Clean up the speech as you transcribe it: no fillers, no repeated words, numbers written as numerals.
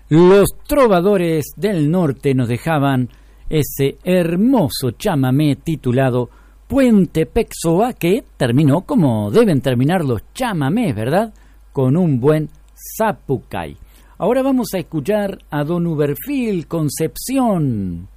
Los trovadores del norte nos dejaban ese hermoso chamamé titulado Puente Pexoa, que terminó como deben terminar los chamamés, ¿verdad? Con un buen zapucay. Ahora vamos a escuchar a don Uberfil Concepción.